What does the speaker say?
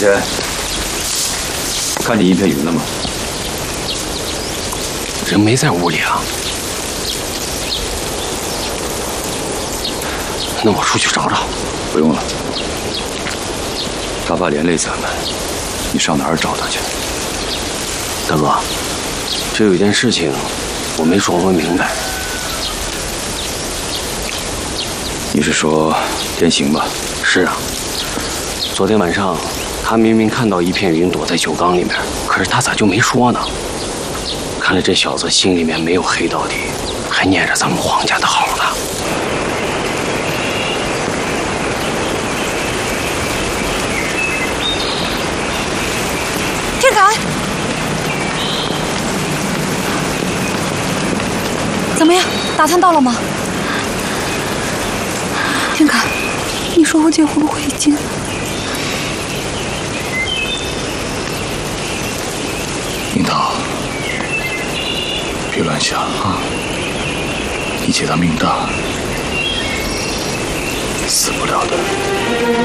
仙，看见一片云了吗？ 人没在屋里啊。那我出去找找。 不用了，他怕连累咱们，你上哪儿找他去？ 大哥，这有一件事情我没说明白。 你是说天行吧？ 是啊，昨天晚上他明明看到一片云躲在酒缸里面，可是他咋就没说呢？看来这小子心里面没有黑到底，还念着咱们皇家的好呢。 天凯，怎么样？打探到了吗？天凯，你说欧姐会不会已经…… 樱桃，别乱想啊！你姐她命大，死不了的。